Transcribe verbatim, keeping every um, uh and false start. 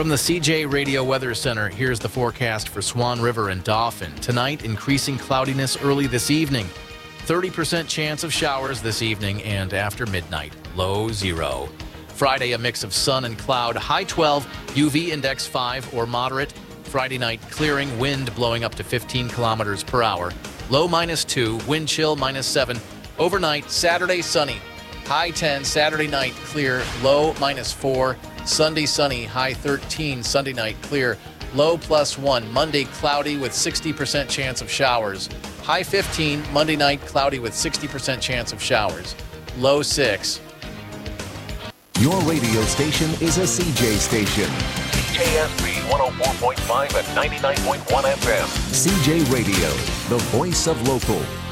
From the C J Radio Weather Center, here's the forecast for Swan River and Dauphin. Tonight, increasing cloudiness early this evening. thirty percent chance of showers this evening and after midnight. Low zero. Friday, a mix of sun and cloud. High twelve, U V index five or moderate. Friday night, clearing, wind blowing up to fifteen kilometers per hour. Low minus two, wind chill minus seven. Overnight, Saturday, sunny. High ten, Saturday night, clear. Low minus four. Sunday, sunny. High thirteen, Sunday night, clear. Low plus one. Monday, cloudy with sixty percent chance of showers. High fifteen, Monday night, cloudy with sixty percent chance of showers. Low six. Your radio station is a C J station. C J S B one oh four point five and ninety-nine point one F M. C J Radio, the voice of local.